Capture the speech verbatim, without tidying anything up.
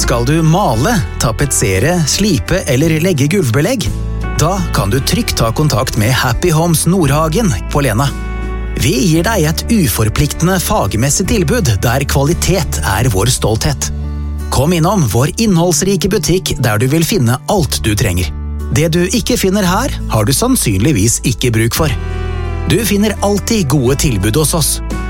Skal du male, tapetsere, slipe eller legge gulvbelegg? Da kan du trygt ta kontakt med Happy Homes Nordhagen på Lena. Vi gir deg et uforpliktende fagmessig tilbud der kvalitet er vår stolthet. Kom innom vår innholdsrike butikk der du vil finne alt du trenger. Det du ikke finner her, har du sannsynligvis ikke bruk for. Du finner alltid gode tilbud hos oss.